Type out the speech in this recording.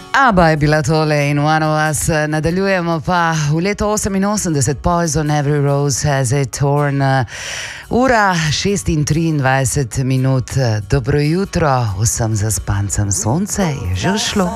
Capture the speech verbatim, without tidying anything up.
Aba je bila tole in One of Us. Nadaljujemo pa v letu oseminosemdeset, Poison Every Rose Has a Thorn. Ura šest in triindvajset minut. Dobro jutro vsem zaspancem, sonce je že šlo.